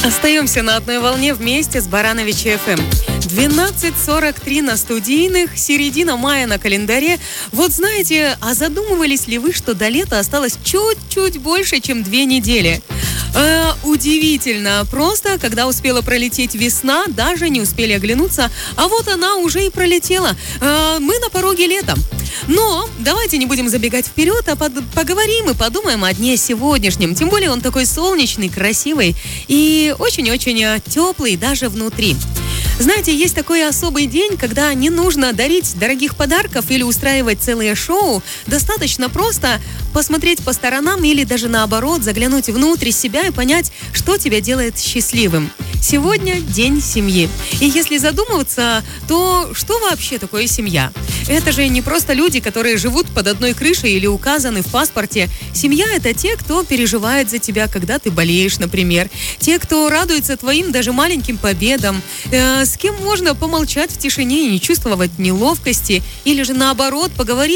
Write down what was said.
Остаемся на одной волне вместе с Барановичи ФМ. 12:43 на студийных, середина мая на календаре. Вот знаете, а задумывались ли вы, что до лета осталось чуть-чуть больше, чем 2 недели? Удивительно. Просто, когда успела пролететь весна, даже не успели оглянуться, а вот она уже и пролетела. Мы на пороге лета. Но давайте не будем забегать вперед, а поговорим и подумаем о дне сегодняшнем. Тем более он такой солнечный, красивый и очень-очень теплый даже внутри. Знаете, есть такой особый день, когда не нужно дарить дорогих подарков или устраивать целые шоу. Достаточно просто посмотреть по сторонам или даже наоборот заглянуть внутрь себя и понять, что тебя делает счастливым. Сегодня день семьи. И если задумываться, то что вообще такое семья? Это же не просто люди, которые живут под одной крышей или указаны в паспорте. Семья – это те, кто переживает за тебя, когда ты болеешь, например. Те, кто радуется твоим даже маленьким победам. С кем можно помолчать в тишине и не чувствовать неловкости. Или же наоборот, поговорить